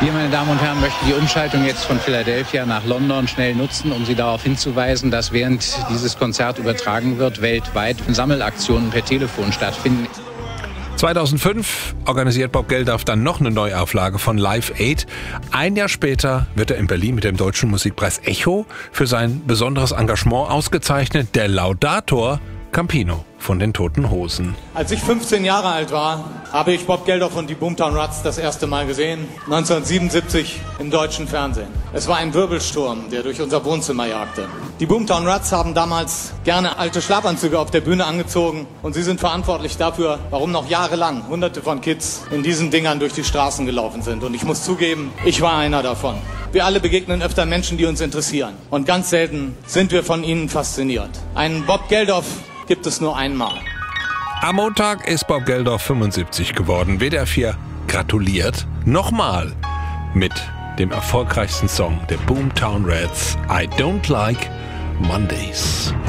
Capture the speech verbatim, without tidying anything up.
Wir, meine Damen und Herren, möchten die Umschaltung jetzt von Philadelphia nach London schnell nutzen, um Sie darauf hinzuweisen, dass während dieses Konzert übertragen wird, weltweit Sammelaktionen per Telefon stattfinden. zweitausendfünf organisiert Bob Geldof dann noch eine Neuauflage von Live Aid. Ein Jahr später wird er in Berlin mit dem Deutschen Musikpreis Echo für sein besonderes Engagement ausgezeichnet. Der Laudator Campino von den Toten Hosen. Als ich fünfzehn Jahre alt war, habe ich Bob Geldof und die Boomtown Rats das erste Mal gesehen, neunzehnhundertsiebenundsiebzig im deutschen Fernsehen. Es war ein Wirbelsturm, der durch unser Wohnzimmer jagte. Die Boomtown Rats haben damals gerne alte Schlafanzüge auf der Bühne angezogen und sie sind verantwortlich dafür, warum noch jahrelang Hunderte von Kids in diesen Dingern durch die Straßen gelaufen sind. Und ich muss zugeben, ich war einer davon. Wir alle begegnen öfter Menschen, die uns interessieren. Und ganz selten sind wir von ihnen fasziniert. Einen Bob Geldof gibt es nur einmal. Am Montag ist Bob Geldof fünfundsiebzig geworden. W D R vier gratuliert nochmal mit dem erfolgreichsten Song der Boomtown Rats, I Don't Like Mondays.